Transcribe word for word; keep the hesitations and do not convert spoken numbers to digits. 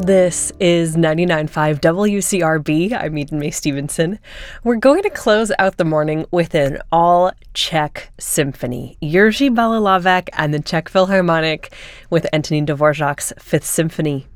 This is ninety-nine point five W C R B. I'm Eden May Stevenson. We're going to close out the morning with an all-Czech symphony. Jiří Balalavek and the Czech Philharmonic with Antonín Dvořák's Fifth Symphony.